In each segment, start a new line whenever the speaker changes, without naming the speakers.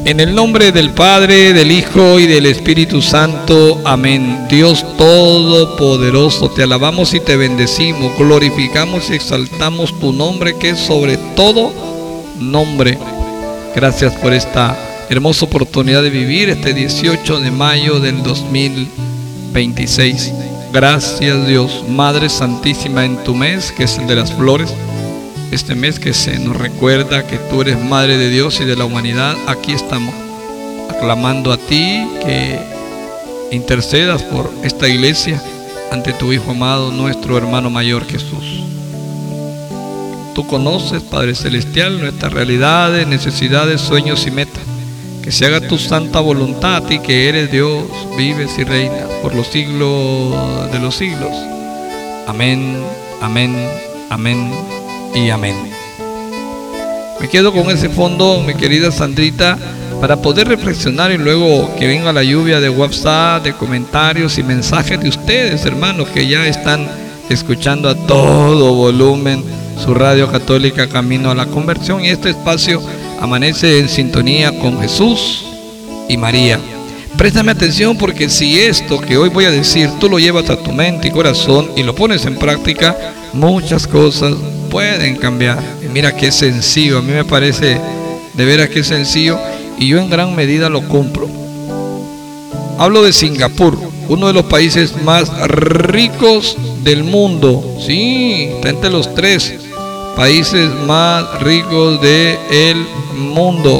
En el nombre del Padre, del Hijo y del Espíritu Santo. Amén. Dios Todopoderoso, te alabamos y te bendecimos, glorificamos y exaltamos tu nombre, que es sobre todo nombre. Gracias por esta hermosa oportunidad de vivir este 18 de mayo del 2026. Gracias, Dios, Madre Santísima, en tu mes, que es el de las flores. Este mes que se nos recuerda que tú eres Madre de Dios y de la humanidad. Aquí estamos aclamando a ti que intercedas por esta iglesia ante tu Hijo amado, nuestro hermano mayor Jesús. Tú conoces, Padre Celestial, nuestras realidades, necesidades, sueños y metas. Que se haga tu santa voluntad, a ti que eres Dios, vives y reinas por los siglos de los siglos. Amén, amén, amén y amén. Me quedo con ese fondo, mi querida Sandrita, para poder reflexionar y luego que venga la lluvia de WhatsApp, de comentarios y mensajes de ustedes, hermanos, que ya están escuchando a todo volumen su radio católica Camino a la Conversión, y este espacio amanece en sintonía con Jesús y María. Préstame atención, porque si esto que hoy voy a decir tú lo llevas a tu mente y corazón y lo pones en práctica, muchas cosas pueden cambiar. Y mira qué sencillo, a mí me parece de veras que es sencillo, y yo en gran medida lo cumplo. Hablo de Singapur, uno de los países más ricos del mundo. Sí, está entre los 3 países más ricos del mundo.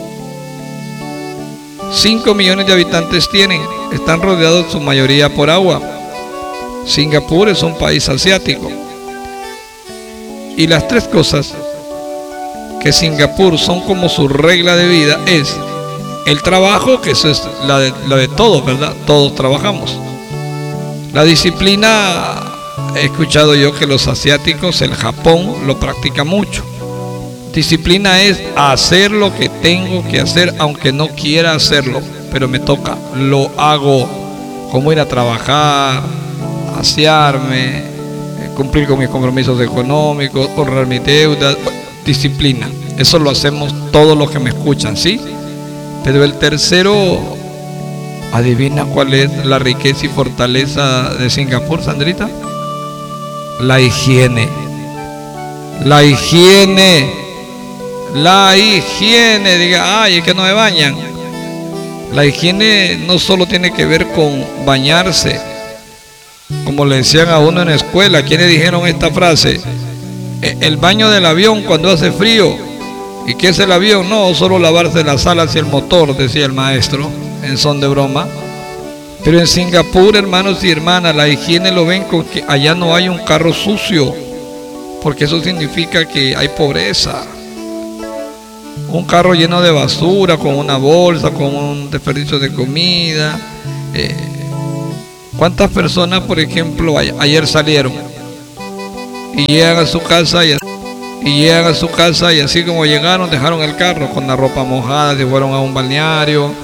5 millones de habitantes tienen, están rodeados en su mayoría por agua. Singapur es un país asiático. Y las 3 cosas que Singapur son como su regla de vida es el trabajo, que eso es la de todos, ¿verdad? Todos trabajamos. La disciplina, he escuchado yo que los asiáticos, el Japón, lo practica mucho. Disciplina es hacer lo que tengo que hacer, aunque no quiera hacerlo, pero me toca, lo hago, como ir a trabajar, asearme, cumplir con mis compromisos económicos, honrar mis deudas. Disciplina, eso lo hacemos todos los que me escuchan, ¿sí? Pero el tercero, ¿adivina cuál es la riqueza y fortaleza de Singapur, Sandrita? La higiene. La higiene. La higiene. Diga, ay, es que no me bañan. La higiene no solo tiene que ver con bañarse, como le decían a uno en la escuela. ¿Quiénes dijeron esta frase? El baño del avión cuando hace frío. ¿Y qué es el avión? No, solo lavarse las alas y el motor, decía el maestro, en son de broma. Pero en Singapur, hermanos y hermanas, la higiene lo ven con que allá no hay un carro sucio, porque eso significa que hay pobreza. Un carro lleno de basura, con una bolsa, con un desperdicio de comida. ¿Cuántas personas, por ejemplo, ayer salieron y llegan a su casa y así como llegaron, dejaron el carro con la ropa mojada, se fueron a un balneario,